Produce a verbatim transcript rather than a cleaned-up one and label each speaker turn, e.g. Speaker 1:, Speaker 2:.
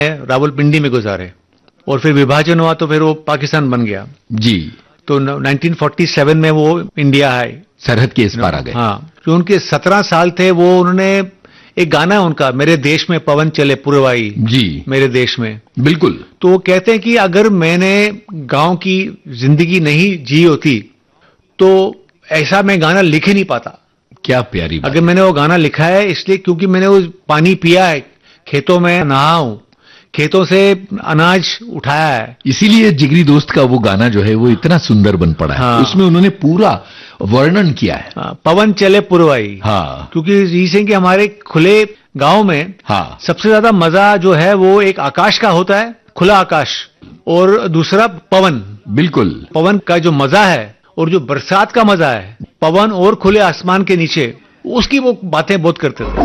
Speaker 1: रावलपिंडी में गुजारे और फिर विभाजन हुआ तो फिर वो पाकिस्तान बन गया
Speaker 2: जी।
Speaker 1: तो नाइनटीन फोर्टी सेवन में वो इंडिया आए,
Speaker 2: सरहद के इस पार आ गए।
Speaker 1: हाँ, जो उनके सत्रह साल थे वो उन्होंने एक गाना है उनका, मेरे देश में पवन चले पुरवाई,
Speaker 2: जी
Speaker 1: मेरे देश में,
Speaker 2: बिल्कुल।
Speaker 1: तो वो कहते हैं कि अगर मैंने गांव की जिंदगी नहीं जी होती तो ऐसा मैं गाना लिख ही नहीं पाता।
Speaker 2: क्या प्यारी बात।
Speaker 1: अगर मैंने वो गाना लिखा है इसलिए क्योंकि मैंने वो पानी पिया है, खेतों में नहा हूं, खेतों से अनाज उठाया है,
Speaker 2: इसीलिए जिगरी दोस्त का वो गाना जो है वो इतना सुंदर बन पड़ा है।
Speaker 1: हाँ।
Speaker 2: उसमें उन्होंने पूरा वर्णन किया है।
Speaker 1: हाँ, पवन चले पुरवाई।
Speaker 2: हाँ,
Speaker 1: क्योंकि रीसें कि हमारे खुले गांव में
Speaker 2: हाँ,
Speaker 1: सबसे ज्यादा मजा जो है वो एक आकाश का होता है, खुला आकाश, और दूसरा पवन।
Speaker 2: बिल्कुल।
Speaker 1: पवन का जो मजा है और जो बरसात का मजा है, पवन और खुले आसमान के नीचे, उसकी वो बातें बहुत करते थे।